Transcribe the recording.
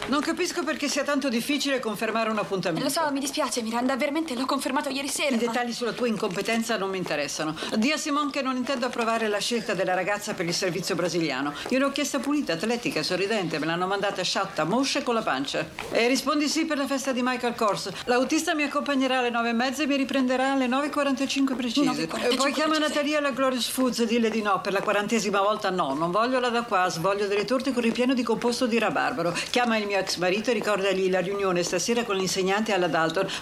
Non capisco perché sia tanto difficile confermare un appuntamento. Lo so, mi dispiace, Miranda, veramente l'ho confermato ieri sera. I dettagli sulla tua incompetenza non mi interessano. Dì a Simone che non intendo approvare la scelta della ragazza per il servizio brasiliano. Io l'ho chiesta pulita, atletica, sorridente. Me l'hanno mandata sciatta, moscia e con la pancia. E rispondi sì per la festa di Michael Kors. L'autista mi accompagnerà alle 9:30 e mi riprenderà alle 9:45 precise. 9:45 Poi chiama precise. Natalia alla Glorious Foods e dille di no. Per la 40ª volta no. Non voglio la da qua, voglio delle torte con ripieno di composto di rabarbaro. Chiama il mio ex marito e ricordagli la riunione stasera con l'insegnante alla Dalton.